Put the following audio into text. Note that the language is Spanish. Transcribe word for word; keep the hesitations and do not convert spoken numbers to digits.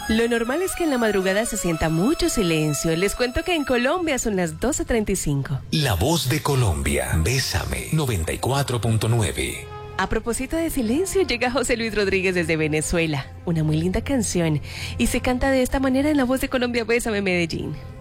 Lo normal es que en la madrugada se sienta mucho silencio. Les cuento que en Colombia son las doce treinta y cinco. La voz de Colombia. Bésame. noventa y cuatro punto nueve. A propósito de silencio, llega José Luis Rodríguez desde Venezuela. Una muy linda canción. Y se canta de esta manera en La Voz de Colombia. Bésame, Medellín.